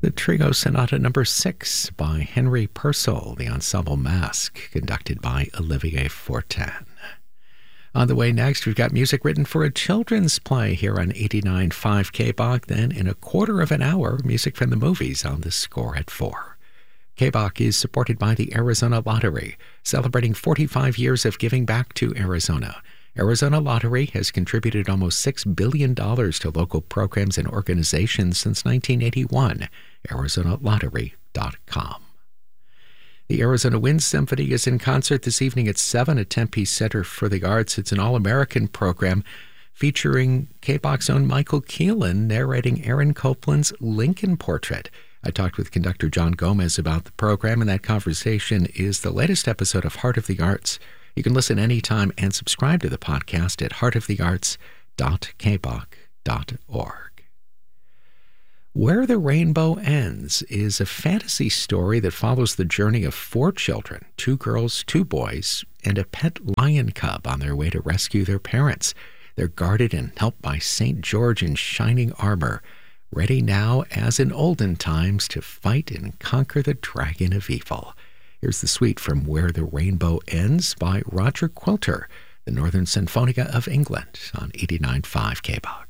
the Trio Sonata No. 6 by Henry Purcell, the ensemble Masque, conducted by Olivier Fortin. On the way next, we've got music written for a children's play here on 89.5 KBOC. Then, in a quarter of an hour, music from the movies on The Score at 4. KBOC is supported by the Arizona Lottery, celebrating 45 years of giving back to Arizona. Arizona Lottery has contributed almost $6 billion to local programs and organizations since 1981. ArizonaLottery.com. The Arizona Wind Symphony is in concert this evening at 7 at Tempe Center for the Arts. It's an all-American program featuring KBOC's own Michael Keelan narrating Aaron Copland's Lincoln Portrait. I talked with conductor John Gomez about the program, and that conversation is the latest episode of Heart of the Arts. You can listen anytime and subscribe to the podcast at heartofthearts.kboc.org. Where the Rainbow Ends is a fantasy story that follows the journey of 4 children, 2 girls, 2 boys, and a pet lion cub on their way to rescue their parents. They're guarded and helped by St. George in shining armor, ready now as in olden times to fight and conquer the dragon of evil. Here's the suite from Where the Rainbow Ends by Roger Quilter, the Northern Sinfonia of England on 89.5 KBOC.